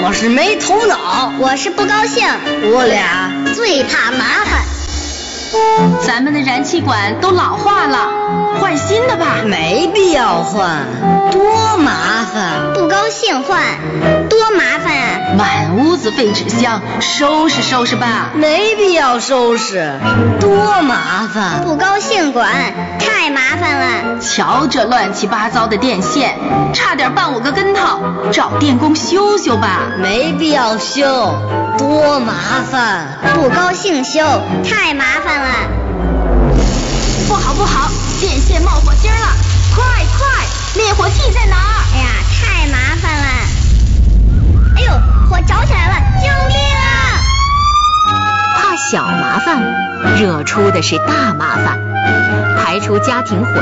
我是没头脑， 我是不高兴， 我俩最怕麻烦。 咱们的燃气管都老化了，换新的吧。 没必要换，多麻烦。 不高兴换，多麻烦啊！ 满屋子废纸箱，收拾收拾吧。 没必要收拾，多麻烦。 不高兴管，太麻烦了。 瞧这乱七八糟的电线，差点绊我个跟头，找电工修修吧。 没必要修，多麻烦。 不高兴修，太麻烦了。 不好不好，电线冒火星了，快快，灭火器在哪儿？ 哎呀，太麻烦了。哎呦，火着起来了，救命啊！ 怕小麻烦，惹出的是大麻烦。排除家庭火